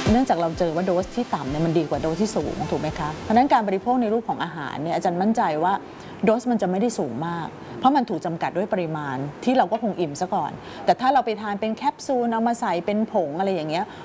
เนื่องจากเราเจอว่าโดสที่ต่ำเนี่ยมันดีกว่าโดสที่สูงถูกไหมคะเพราะนั้นการบริโภคในรูปของอาหารเนี่ยอาจารย์มั่นใจว่าโดสมันจะไม่ได้สูงมากเพราะมันถูกจำกัดด้วยปริมาณที่เราก็คงอิ่มซะก่อนแต่ถ้าเราไปทานเป็นแคปซูลเอามาใส่เป็นผงอะไรอย่างเงี้ย